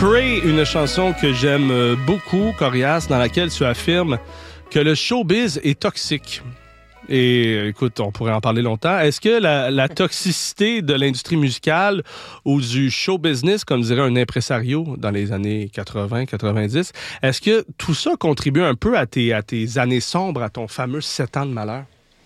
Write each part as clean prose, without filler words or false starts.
Pray, une chanson que j'aime beaucoup, Corias, dans laquelle tu affirmes que le showbiz est toxique. Et écoute, on pourrait en parler longtemps. Est-ce que la toxicité de l'industrie musicale ou du show business, comme dirait un impresario dans les années 80-90, est-ce que tout ça contribue un peu à tes années sombres, à ton fameux 7 ans de malheur?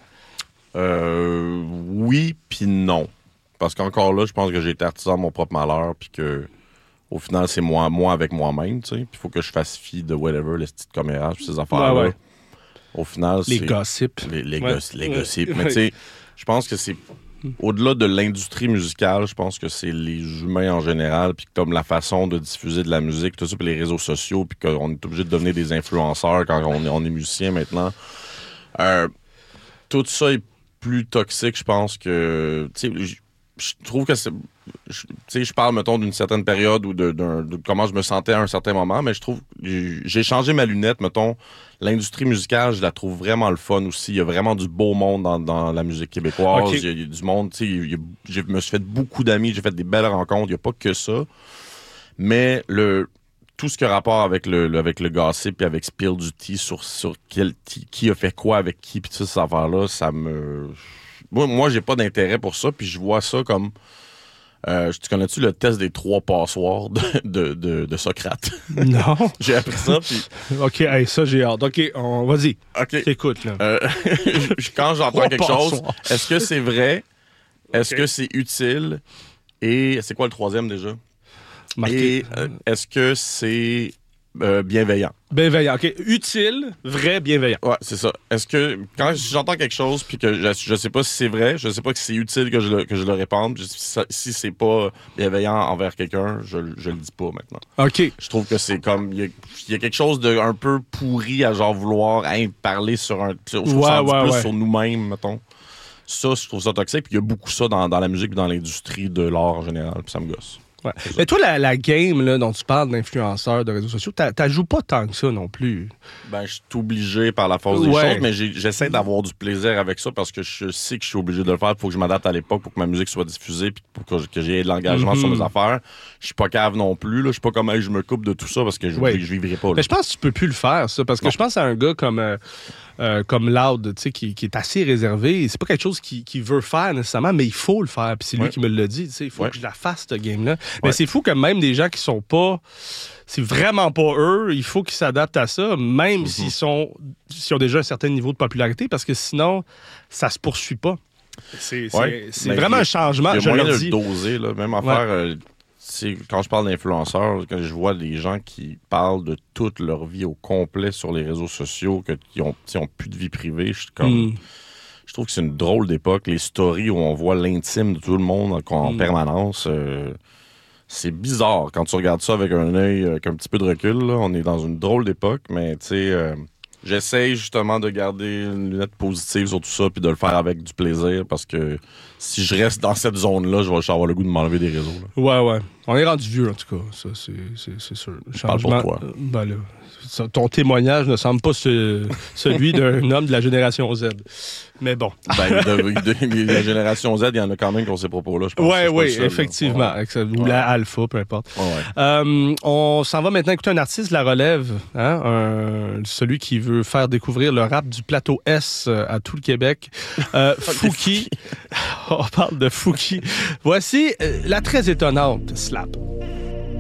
Oui, puis non. Parce qu'encore là, je pense que j'ai été artisan de mon propre malheur, puis que au final, c'est moi avec moi-même, tu sais. Puis il faut que je fasse fi de whatever, les petites commérages, ces affaires-là. Ouais. Au final, les c'est... gossips. Les gossips. Mais tu sais, je pense que c'est... Au-delà de l'industrie musicale, je pense que c'est les humains en général, puis comme la façon de diffuser de la musique, tout ça, puis les réseaux sociaux, puis qu'on est obligé de devenir des influenceurs quand on est musicien maintenant. Tout ça est plus toxique, je pense que... Tu sais, je trouve que c'est... Tu sais, je parle, mettons, d'une certaine période ou de comment je me sentais à un certain moment, mais je trouve... J'ai changé ma lunette, mettons. L'industrie musicale, je la trouve vraiment le fun aussi. Il y a vraiment du beau monde dans la musique québécoise. Okay. Il y a du monde, tu sais, je me suis fait beaucoup d'amis, j'ai fait des belles rencontres. Il n'y a pas que ça. Mais tout ce qui a rapport avec le gossip et avec spill du tea sur qui a fait quoi avec qui, puis toutes ces affaires-là, ça me... Moi, j'ai pas d'intérêt pour ça, puis je vois ça comme... tu connais-tu le test des 3 passoires de Socrate? Non. J'ai appris ça, puis... OK, hey, ça, j'ai hâte. OK, vas-y. OK. T'écoutes, là. Quand j'entends quelque chose, passoires. est-ce que c'est vrai? Est-ce que c'est utile? Et c'est quoi le troisième, déjà? Marqué. Et est-ce que c'est bienveillant? Bienveillant. OK. Utile, vrai, bienveillant. Ouais, c'est ça. Est-ce que quand j'entends quelque chose puis que je sais pas si c'est vrai, je sais pas que c'est utile que je le répande, si c'est pas bienveillant envers quelqu'un, je le dis pas maintenant. OK. Je trouve que c'est comme il y a quelque chose de un peu pourri à genre vouloir parler sur sur nous-mêmes, mettons. Ça, je trouve ça toxique, puis il y a beaucoup ça dans la musique et dans l'industrie de l'art en général, puis ça me gosse. Ouais. Mais toi, la game là, dont tu parles d'influenceurs de réseaux sociaux, t'as joues pas tant que ça non plus. Ben, je suis obligé par la force des choses, mais j'essaie d'avoir du plaisir avec ça parce que je sais que je suis obligé de le faire. Il faut que je m'adapte à l'époque pour que ma musique soit diffusée puis pour que j'ai de l'engagement sur mes affaires. Je suis pas cave non plus. Là. Je suis pas comme je me coupe de tout ça parce que je vivrai pas. Là. Mais je pense que tu peux plus le faire, ça, parce que je pense à un gars comme Loud, tu sais, qui est assez réservé. C'est pas quelque chose qu'il veut faire nécessairement, mais il faut le faire. Puis c'est lui qui me l'a dit. Tu sais, il faut que je la fasse, cette game-là. Mais c'est fou que même des gens qui sont pas... C'est vraiment pas eux. Il faut qu'ils s'adaptent à ça, même s'ils ont déjà un certain niveau de popularité, parce que sinon, ça se poursuit pas. C'est vraiment un changement. Il y a moyen de le doser. Là. Même affaire... quand je parle d'influenceurs, quand je vois des gens qui parlent de toute leur vie au complet sur les réseaux sociaux, qui ont plus de vie privée, je suis comme... Je trouve que c'est une drôle d'époque. Les stories où on voit l'intime de tout le monde en permanence, c'est bizarre. Quand tu regardes ça avec un œil, avec un petit peu de recul, là, on est dans une drôle d'époque, mais tu sais... J'essaye justement de garder une lunette positive sur tout ça puis de le faire avec du plaisir parce que si je reste dans cette zone-là, je vais avoir le goût de m'enlever des réseaux. Là. Ouais. On est rendu vieux, en tout cas. Ça, c'est sûr. Le changement, parle pour toi. Ben là, ton témoignage ne semble pas celui d'un homme de la génération Z. Mais bon. Ben, de la génération Z, il y en a quand même qui ont ces propos-là, je pense. Oui, effectivement. Ou la alpha, peu importe. On s'en va maintenant écouter un artiste de la relève, celui qui veut faire découvrir le rap du plateau S à tout le Québec. Fouki. On parle de Fouki. Voici la très étonnante Slap.